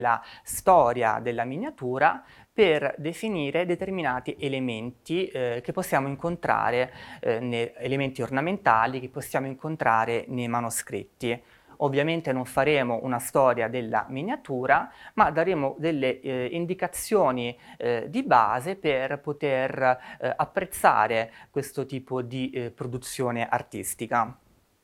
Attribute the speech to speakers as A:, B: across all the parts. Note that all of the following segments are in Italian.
A: la storia della miniatura per definire determinati elementi che possiamo incontrare, elementi ornamentali che possiamo incontrare nei manoscritti. Ovviamente non faremo una storia della miniatura, ma daremo delle indicazioni di base per poter apprezzare questo tipo di produzione artistica.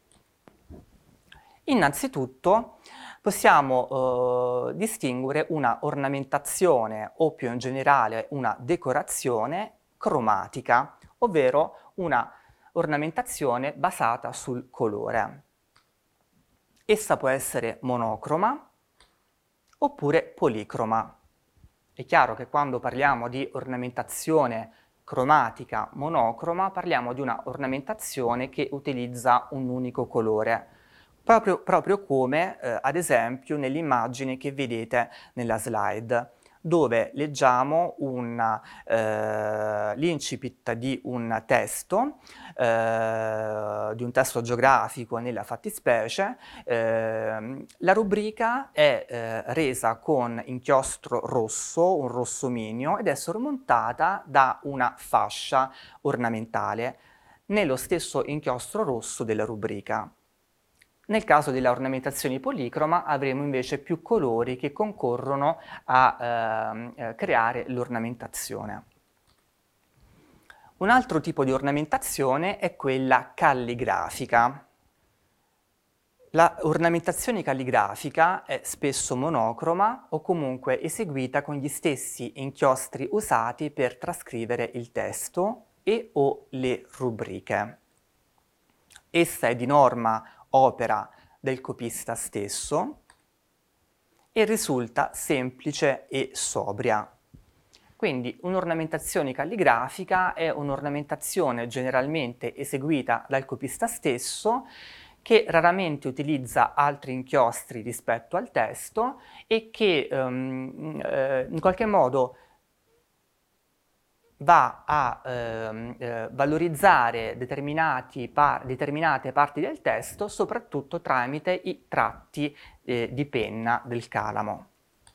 A: Innanzitutto possiamo distinguere una ornamentazione o più in generale una decorazione cromatica, ovvero una ornamentazione basata sul colore. Essa può essere monocroma oppure policroma. È chiaro che quando parliamo di ornamentazione cromatica monocroma parliamo di una ornamentazione che utilizza un unico colore, proprio come ad esempio nell'immagine che vedete nella slide, dove leggiamo l'incipit di un testo geografico nella fattispecie. La rubrica è resa con inchiostro rosso, un rossomino, ed è sormontata da una fascia ornamentale nello stesso inchiostro rosso della rubrica. Nel caso della ornamentazione policroma avremo invece più colori che concorrono a creare l'ornamentazione. Un altro tipo di ornamentazione è quella calligrafica. La ornamentazione calligrafica è spesso monocroma o comunque eseguita con gli stessi inchiostri usati per trascrivere il testo e o le rubriche. Essa è di norma opera del copista stesso e risulta semplice e sobria. Quindi un'ornamentazione calligrafica è un'ornamentazione generalmente eseguita dal copista stesso che raramente utilizza altri inchiostri rispetto al testo e che in qualche modo va a valorizzare determinate parti del testo, soprattutto tramite i tratti di penna del calamo.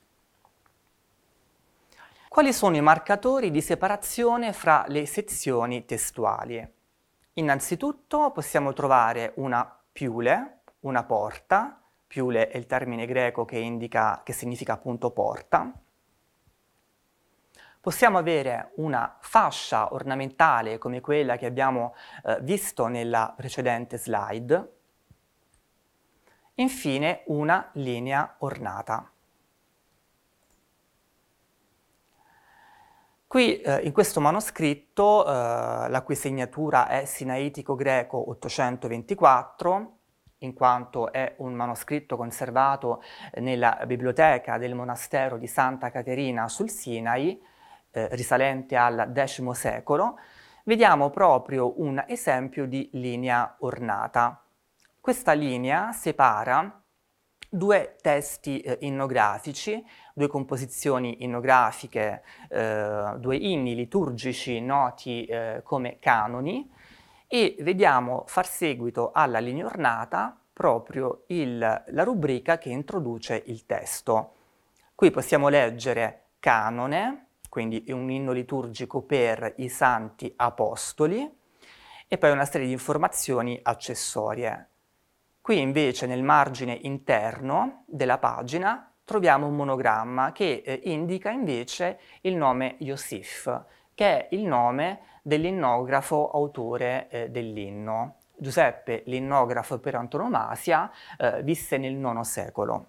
A: Quali sono i marcatori di separazione fra le sezioni testuali? Innanzitutto possiamo trovare una piule, una porta. Piule è il termine greco che significa appunto porta. Possiamo avere una fascia ornamentale come quella che abbiamo visto nella precedente slide. Infine una linea ornata. Qui in questo manoscritto, la cui segnatura è Sinaitico Greco 824, in quanto è un manoscritto conservato nella biblioteca del monastero di Santa Caterina sul Sinai, risalente al X secolo, vediamo proprio un esempio di linea ornata. Questa linea separa due testi innografici, due composizioni innografiche, due inni liturgici noti come canoni, e vediamo far seguito alla linea ornata proprio la rubrica che introduce il testo. Qui possiamo leggere canone, quindi un inno liturgico per i santi apostoli, e poi una serie di informazioni accessorie. Qui invece nel margine interno della pagina troviamo un monogramma che indica invece il nome Iosif, che è il nome dell'innografo autore dell'inno. Giuseppe, l'innografo per antonomasia, visse nel IX secolo.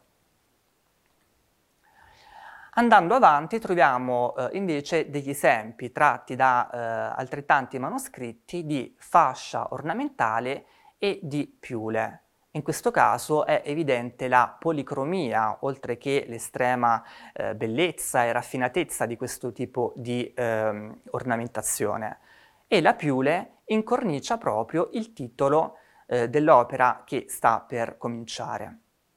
A: Andando avanti troviamo invece degli esempi tratti da altrettanti manoscritti di fascia ornamentale e di piule. In questo caso è evidente la policromia, oltre che l'estrema bellezza e raffinatezza di questo tipo di ornamentazione. E la piule incornicia proprio il titolo dell'opera che sta per cominciare.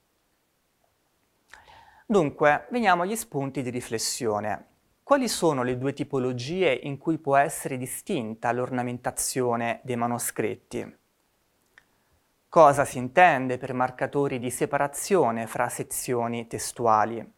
A: Dunque, veniamo agli spunti di riflessione. Quali sono le due tipologie in cui può essere distinta l'ornamentazione dei manoscritti? Cosa si intende per marcatori di separazione fra sezioni testuali?